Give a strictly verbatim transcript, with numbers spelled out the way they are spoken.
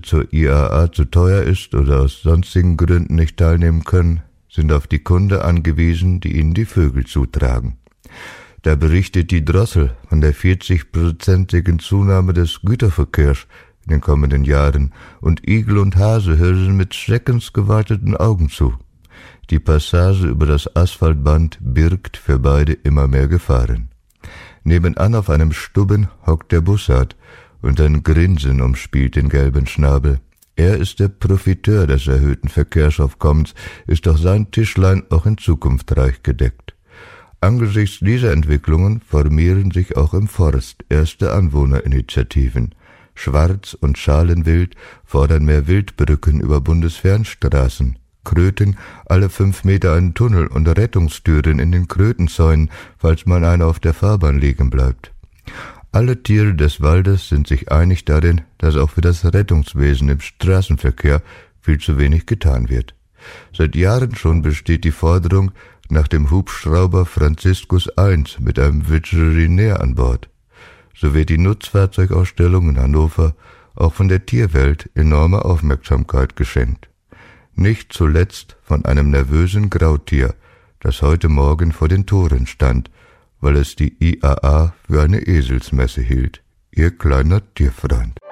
zur I A A zu teuer ist oder aus sonstigen Gründen nicht teilnehmen können, sind auf die Kunde angewiesen, die ihnen die Vögel zutragen. Da berichtet die Drossel von der vierzigprozentigen Zunahme des Güterverkehrs in den kommenden Jahren, und Igel und Hase hören mit schreckensgeweiteten Augen zu. Die Passage über das Asphaltband birgt für beide immer mehr Gefahren. Nebenan auf einem Stubben hockt der Bussard, und ein Grinsen umspielt den gelben Schnabel. Er ist der Profiteur des erhöhten Verkehrsaufkommens, ist doch sein Tischlein auch in Zukunft reich gedeckt. Angesichts dieser Entwicklungen formieren sich auch im Forst erste Anwohnerinitiativen. Schwarz- und Schalenwild fordern mehr Wildbrücken über Bundesfernstraßen. Kröten alle fünf Meter einen Tunnel und Rettungstüren in den Krötenzäunen, falls mal einer auf der Fahrbahn liegen bleibt. Alle Tiere des Waldes sind sich einig darin, dass auch für das Rettungswesen im Straßenverkehr viel zu wenig getan wird. Seit Jahren schon besteht die Forderung nach dem Hubschrauber Franziskus eins mit einem Veterinär an Bord. So wird die Nutzfahrzeugausstellung in Hannover auch von der Tierwelt enorme Aufmerksamkeit geschenkt. Nicht zuletzt von einem nervösen Grautier, das heute Morgen vor den Toren stand, weil es die I A A für eine Eselsmesse hielt. Ihr kleiner Tierfreund.